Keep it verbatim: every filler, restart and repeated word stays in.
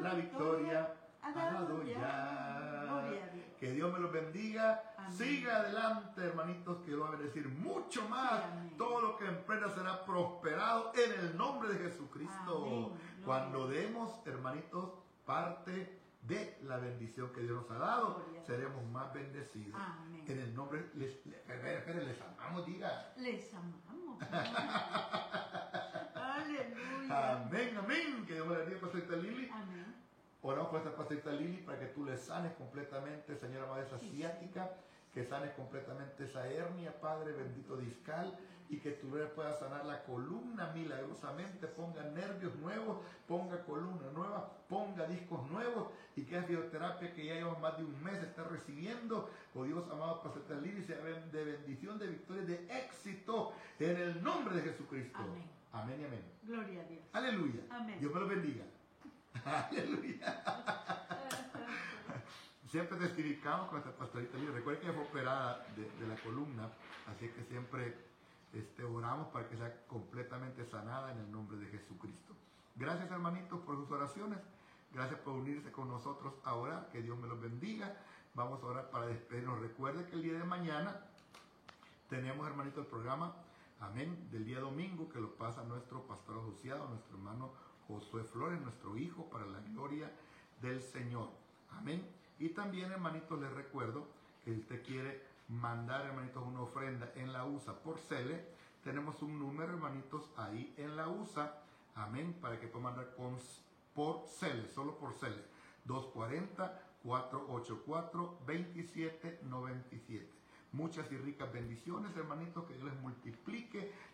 la victoria ha dado ya. Que Dios me los bendiga. Amén. Siga adelante, hermanitos, que lo va a bendecir mucho más. Sí, todo lo que emprenda será prosperado en el nombre de Jesucristo. Cuando demos, hermanitos, parte de la bendición que Dios nos ha dado, gloria, seremos más bendecidos. Amén. En el nombre, les, les, espere, espere, les amamos, diga. Les amamos. Aleluya. Amén, amén. Que Dios me bendiga, pastorita Lili. Amén. Oramos por esta pastorita Lili para que tú le sanes completamente, señora madre, esa sí, ciática, sí. Que sanes completamente esa hernia, Padre bendito discal, y que tú le puedas sanar la columna milagrosamente, ponga nervios nuevos, ponga columna nueva, ponga discos nuevos, y que es fisioterapia que ya llevamos más de un mes está recibiendo. Oh Dios amado, pastorita Lili, sea de bendición, de victoria, de éxito, en el nombre de Jesucristo. Amén. Amén y amén. Gloria a Dios. Aleluya. Amén. Dios me lo bendiga. Aleluya. Siempre testificamos con esta pastorita Lili. Recuerden que ella fue operada de, de la columna, así que siempre este, oramos para que sea completamente sanada en el nombre de Jesucristo. Gracias, hermanitos, por sus oraciones. Gracias por unirse con nosotros a orar. Que Dios me los bendiga. Vamos a orar para despedirnos. Recuerden que el día de mañana tenemos, hermanitos, el programa, amén, del día domingo, que lo pasa nuestro pastor asociado, nuestro hermano Josué Flores, nuestro hijo, para la gloria del Señor. Amén. Y también, hermanitos, les recuerdo que si usted quiere mandar, hermanitos, una ofrenda en la U S A por Cele, tenemos un número, hermanitos, ahí en la U S A. Amén. Para que pueda mandar con, por Cele, solo por Cele. dos cuatro cero, cuatro ocho cuatro, dos siete nueve siete. Muchas y ricas bendiciones, hermanitos, que Dios les multiplique